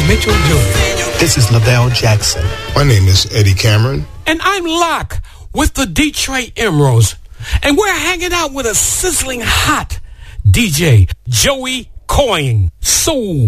Mitchell Jr. This is Lavelle Jackson. My name is Eddie Cameron. And I'm Locke with the Detroit Emeralds. And we're hanging out with a sizzling hot DJ, Joey Coyne. Soul